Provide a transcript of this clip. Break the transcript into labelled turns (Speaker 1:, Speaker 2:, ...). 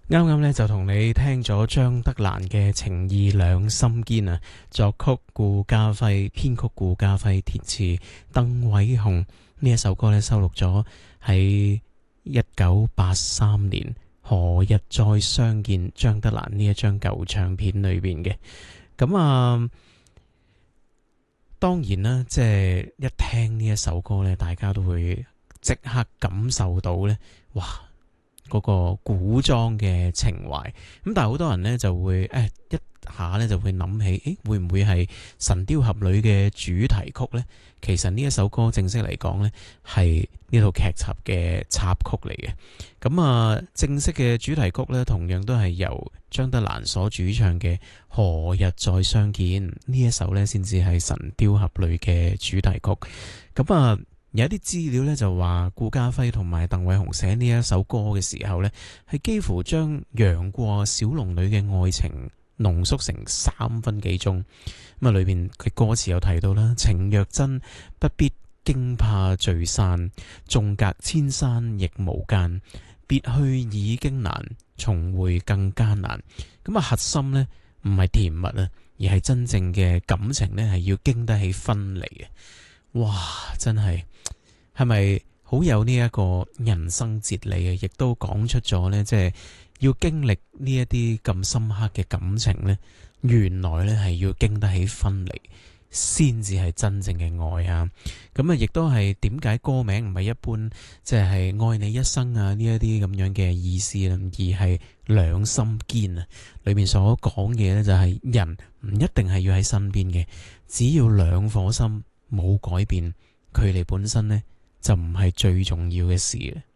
Speaker 1: 啱啱咧就同你聽咗張德蘭嘅《情義兩心堅》啊，作曲顧嘉輝，編曲顧嘉輝，填詞鄧偉雄。呢一首歌咧收錄咗喺1983年何日再相見張德蘭呢一張舊唱片裏邊嘅。咁啊，當然啦，即係一聽呢一首歌咧，大家都會即刻感受到咧，哇！嗰個古裝嘅情懷，咁但係好多人呢就會一下呢就會諗起，會唔會係《神雕俠侶》嘅主題曲呢？其實呢一首歌正式嚟講呢，係呢套劇集嘅插曲嚟嘅。咁啊，正式嘅主題曲呢，同樣都係由張德蘭所主唱嘅《何日再相見》呢一首呢，先至係《神雕俠侶》嘅主題曲。咁啊。有一啲資料咧就話顧嘉輝同埋鄧偉雄寫呢一首歌嘅時候呢，係幾乎將楊過小龍女嘅愛情濃縮成3分幾鐘。咁啊，裏邊佢歌詞有提到啦，情若真，不必驚怕聚散，縱隔千山亦無間，別去已經難，重會更艱難。咁啊，核心呢唔係甜蜜啊，而係真正嘅感情呢係要經得起分離嘅。哇，真係咪好有呢一個人生哲理啊？亦都講出咗呢，即係要經歷呢一啲咁深刻嘅感情呢，原來呢係要經得起分離，先至係真正嘅愛啊！咁啊，亦都係點解歌名唔係一般即係愛你一生啊呢一啲咁樣嘅意思啦，而係兩心堅啊！裏面所講嘅呢，就係人唔一定係要喺身邊嘅，只要兩顆心冇改變，距離本身呢就唔係最重要嘅事。